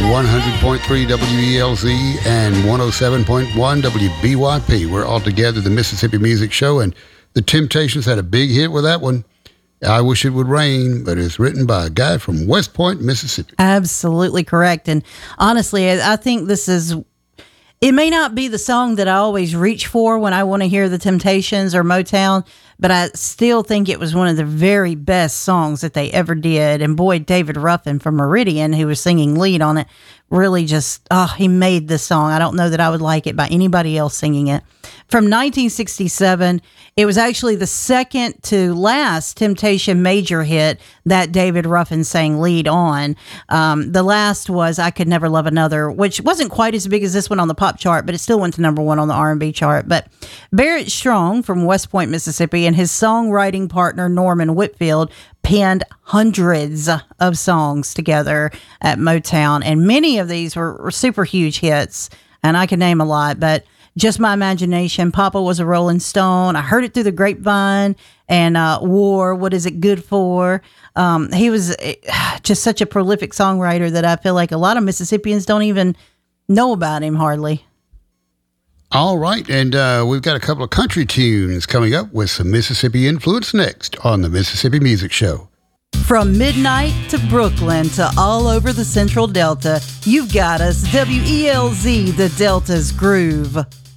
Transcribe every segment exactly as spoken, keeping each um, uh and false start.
one hundred point three W E L Z and one oh seven point one W B Y P. We're all together, the Mississippi Music Show, and the Temptations had a big hit with that one. I Wish It Would Rain, but it's written by a guy from West Point, Mississippi. Absolutely correct. And honestly, I think this is, it may not be the song that I always reach for when I want to hear the Temptations or Motown, but I still think it was one of the very best songs that they ever did. And boy, David Ruffin from Meridian, who was singing lead on it, really just, oh, he made this song. I don't know that I would like it by anybody else singing it. From nineteen sixty-seven, it was actually the second to last Temptation major hit that David Ruffin sang lead on. Um, the last was I Could Never Love Another, which wasn't quite as big as this one on the pop chart, but it still went to number one on the R and B chart. But Barrett Strong from West Point, Mississippi, and his songwriting partner Norman Whitfield penned hundreds of songs together at Motown, and many of these were, were super huge hits, and I can name a lot, but Just My Imagination, Papa Was a Rolling Stone, I Heard It Through the Grapevine, and uh, War, What Is It Good For? Um, he was just such a prolific songwriter that I feel like a lot of Mississippians don't even know about him hardly. All right, and uh, we've got a couple of country tunes coming up with some Mississippi influence next on the Mississippi Music Show. From midnight to Brooklyn to all over the Central Delta, you've got us, W E L Z, the Delta's Groove.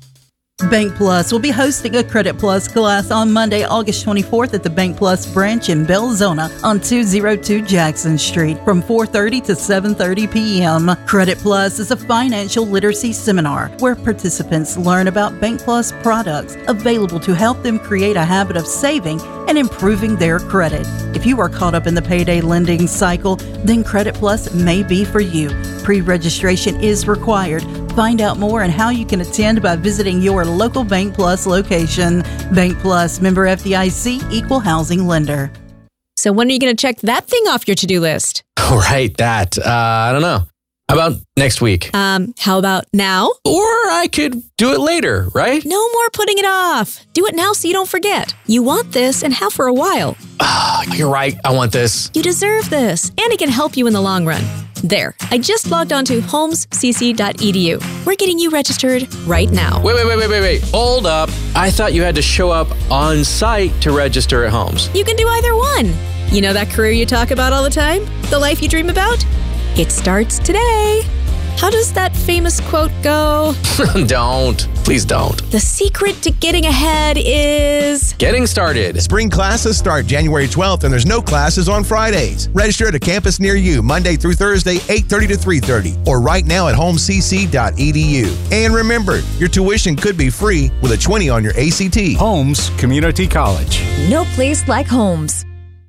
Bank Plus will be hosting a Credit Plus class on Monday, August twenty-fourth at the Bank Plus branch in Belzona on two oh two Jackson Street from four thirty to seven thirty p.m. Credit Plus is a financial literacy seminar where participants learn about Bank Plus products available to help them create a habit of saving and improving their credit. If you are caught up in the payday lending cycle, then Credit Plus may be for you. Pre-registration is required. Find out more and how you can attend by visiting your local Bank Plus location. Bank Plus, member F D I C, equal housing lender. So when are you going to check that thing off your to-do list? Right, that. Uh, I don't know. How about next week? Um, how about now? Or I could do it later, right? No more putting it off. Do it now so you don't forget. You want this and have for a while. Ah, you're right. I want this. You deserve this, and it can help you in the long run. There, I just logged on to holmes c c dot e d u. We're getting you registered right now. Wait, wait, wait, wait, wait, wait. Hold up. I thought you had to show up on site to register at Holmes. You can do either one. You know that career you talk about all the time? The life you dream about? It starts today. How does that famous quote go? Don't. Please don't. The secret to getting ahead is... getting started. Spring classes start January twelfth, and there's no classes on Fridays. Register at a campus near you Monday through Thursday, eight thirty to three thirty, or right now at holmes c c dot e d u. And remember, your tuition could be free with a twenty on your A C T. Holmes Community College. No place like Holmes.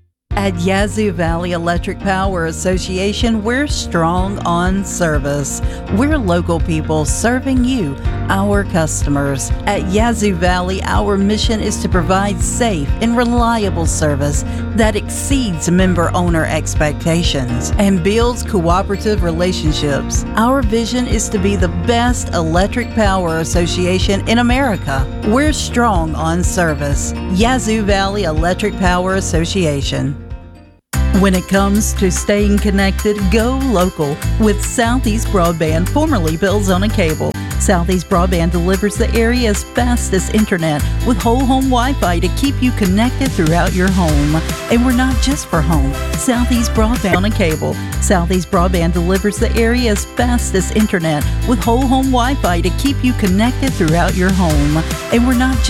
At Yazoo Valley Electric Power Association, we're strong on service. We're local people serving you, our customers. At Yazoo Valley, our mission is to provide safe and reliable service that exceeds member-owner expectations and builds cooperative relationships. Our vision is to be the best electric power association in America. We're strong on service. Yazoo Valley Electric Power Association. When it comes to staying connected, go local with Southeast Broadband, formerly Belzona Cable. Southeast Broadband delivers the area's fastest internet with whole home Wi-Fi to keep you connected throughout your home. And we're not just for home. Southeast Broadband on a cable. Southeast Broadband delivers the area's fastest internet with whole home Wi-Fi to keep you connected throughout your home. And we're not just